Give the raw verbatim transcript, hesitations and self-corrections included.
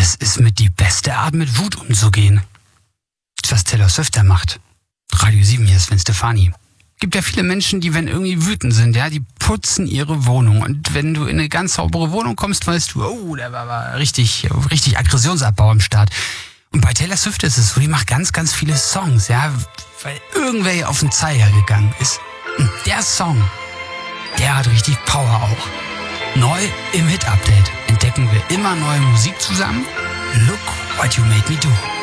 das ist mit die beste Art, mit Wut umzugehen. Was Taylor Swift da macht. Radio sieben, hier ist Sven Stefani. Gibt ja viele Menschen, die, wenn irgendwie wütend sind, ja, die putzen ihre Wohnung. Und wenn du in eine ganz saubere Wohnung kommst, weißt du, oh, da war, war richtig, richtig Aggressionsabbau am Start. Und bei Taylor Swift ist es so, die macht ganz, ganz viele Songs, ja, weil irgendwer auf den Zeiger gegangen ist. Und der Song, der hat richtig Power auch. Neu im Hit-Update entdecken wir immer neue Musik zusammen. Look what you made me do.